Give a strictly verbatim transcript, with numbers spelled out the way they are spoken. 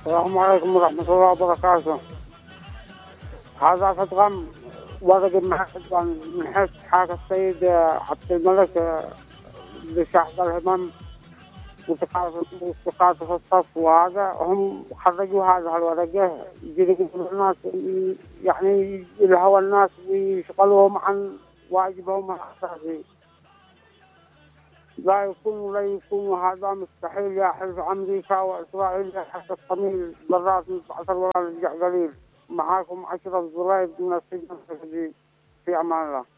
السلام عليكم ورحمة الله وبركاته. هذا فتغم ورق المحفظ من حيث حاكى السيد عبد الملك لشعب الهمم وتقاطف الصف، وهذا هم خرجوا هذا الورقة يجرقوا الناس، يعني يلهوا الناس ويشغلوهم عن واجبهم الأساسي. لا يكون ولا يكون، هذا مستحيل يا حلف أمريكا وإسرائيل يا حلف الصميل مرات متعثر ولا نرجع قليل. معاكم عشرة زرايب من السجن في أمان الله.